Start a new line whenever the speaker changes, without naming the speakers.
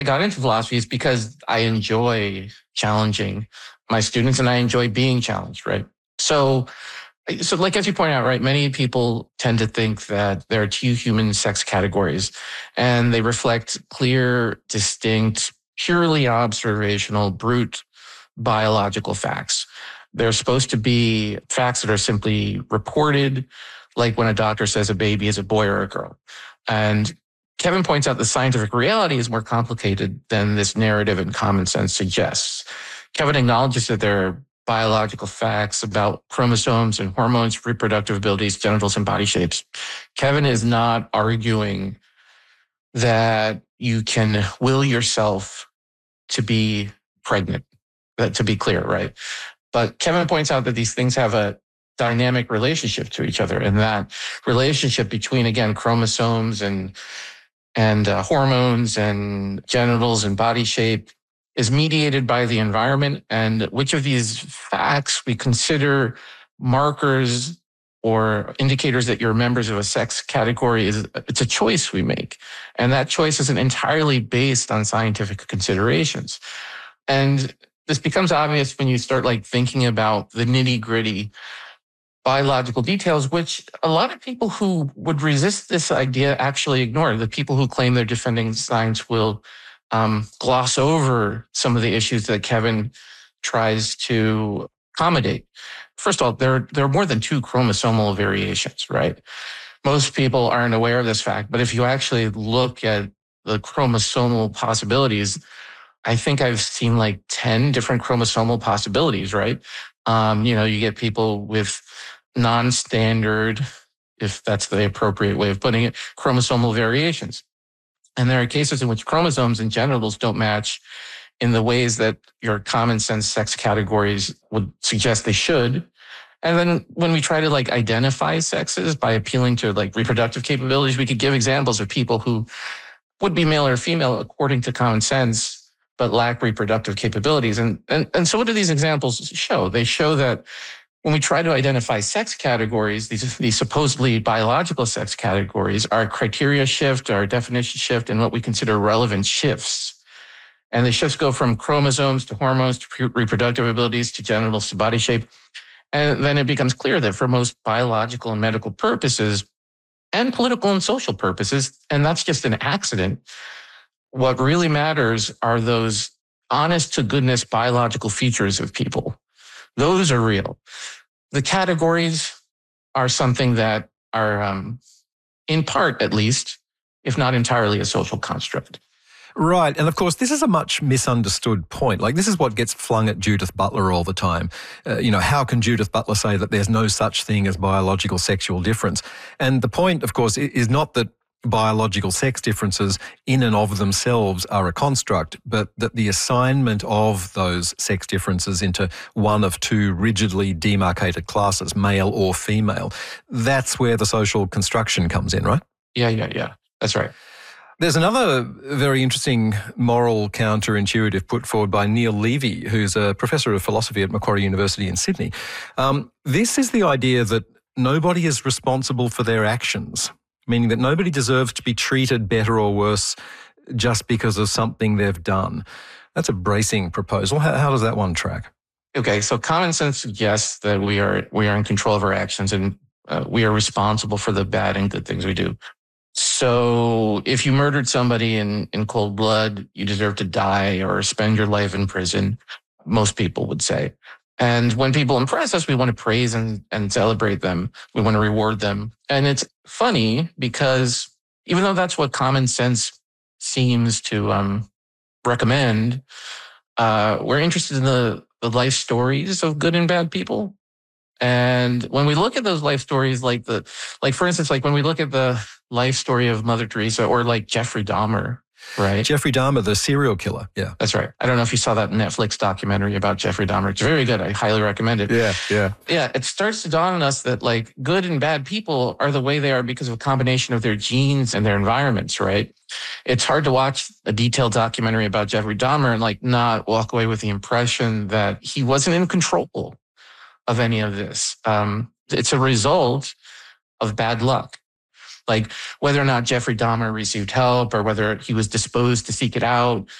I got into philosophy is because I enjoy challenging my students and I enjoy being challenged, right? So, so like as you point out, right, many people tend to think that there are two human sex categories and they reflect clear, distinct, purely observational, brute biological facts. They're supposed to be facts that are simply reported, like when a doctor says a baby is a boy or a girl. And Kevin points out the scientific reality is more complicated than this narrative and common sense suggests. Kevin acknowledges that there are biological facts about chromosomes and hormones, reproductive abilities, genitals, and body shapes. Kevin is not arguing that you can will yourself to be pregnant, to be clear, right? But Kevin points out that these things have a dynamic relationship to each other, and that relationship between, again, chromosomes and hormones and genitals and body shape is mediated by the environment, and which of these facts we consider markers or indicators that you're members of a sex category it's a choice we make. And that choice isn't entirely based on scientific considerations. And this becomes obvious when you start like thinking about the nitty gritty biological details, which a lot of people who would resist this idea actually ignore. The people who claim they're defending science will gloss over some of the issues that Kevin tries to accommodate. First of all, there are more than two chromosomal variations, right? Most people aren't aware of this fact, but if you actually look at the chromosomal possibilities, I think I've seen like 10 different chromosomal possibilities, right? You get people with non-standard, if that's the appropriate way of putting it, chromosomal variations. And there are cases in which chromosomes and genitals don't match in the ways that your common sense sex categories would suggest they should. And then when we try to like identify sexes by appealing to like reproductive capabilities, we could give examples of people who would be male or female according to common sense, but lack reproductive capabilities. And so what do these examples show? They show that when we try to identify sex categories, these supposedly biological sex categories, our criteria shift, our definition shift, and what we consider relevant shifts. And the shifts go from chromosomes to hormones to reproductive abilities to genitals to body shape. And then it becomes clear that for most biological and medical purposes and political and social purposes, and that's just an accident, what really matters are those honest to goodness biological features of people. Those are real. The categories are something that are, in part at least, if not entirely, a social construct.
Right. And of course, this is a much misunderstood point. Like, this is what gets flung at Judith Butler all the time. How can Judith Butler say that there's no such thing as biological sexual difference? And the point, of course, is not that biological sex differences in and of themselves are a construct, but that the assignment of those sex differences into one of two rigidly demarcated classes, male or female, that's where the social construction comes in, right?
Yeah. That's right.
There's another very interesting moral counterintuitive put forward by Neil Levy, who's a professor of philosophy at Macquarie University in Sydney. This is the idea that nobody is responsible for their actions, meaning that nobody deserves to be treated better or worse just because of something they've done. That's a bracing proposal. How does that one track?
Okay, so common sense suggests that we are in control of our actions and we are responsible for the bad and good things we do. So if you murdered somebody in cold blood, you deserve to die or spend your life in prison, most people would say. And when people impress us, we want to praise and celebrate them. We want to reward them. And it's funny because even though that's what common sense seems to recommend, we're interested in the life stories of good and bad people. And when we look at those life stories, like for instance, like when we look at the life story of Mother Teresa or like Jeffrey Dahmer, right?
Jeffrey Dahmer, the serial killer. Yeah.
That's right. I don't know if you saw that Netflix documentary about Jeffrey Dahmer. It's very good. I highly recommend it.
Yeah.
Yeah. It starts to dawn on us that like good and bad people are the way they are because of a combination of their genes and their environments, right? It's hard to watch a detailed documentary about Jeffrey Dahmer and like not walk away with the impression that he wasn't in control of any of this. It's a result of bad luck. Like whether or not Jeffrey Dahmer received help or whether he was disposed to seek it out,